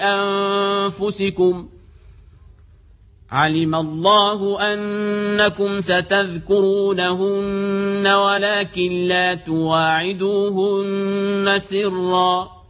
أنفسكم علم الله أنكم ستذكرونهن ولكن لا تواعدوهن سرا